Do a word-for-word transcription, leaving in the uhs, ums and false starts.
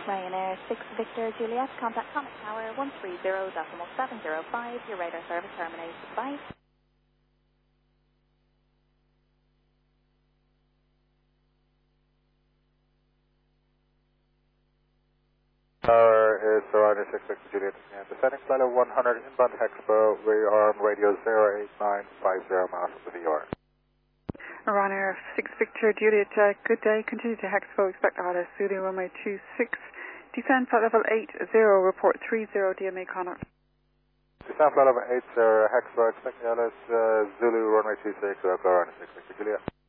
Ryanair six Victor Juliet, contact Comet Tower one three zero decimal seven zero five, your radar service terminated. Bye. Tower is Ryanair six Victor Juliet, and descending flight of one hundred inbound Hexpo, we are on radio zero eight nine five zero miles from the V O R. Ryanair six Victor Juliet, uh, good day. Continue to Hexpo, expect Alice, Zulu runway two six. Descend flight level eight zero, report three zero D M A Connaught. Descend flight level eight zero, Hexpo, expect Alice, uh, Zulu runway two six, Ryanair six Victor Juliet.